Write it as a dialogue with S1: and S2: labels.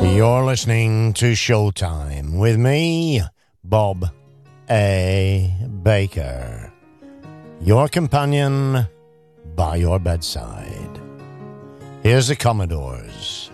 S1: You're listening to Showtime with me, Bob A. Baker, your companion by your bedside. Here's the Commodores.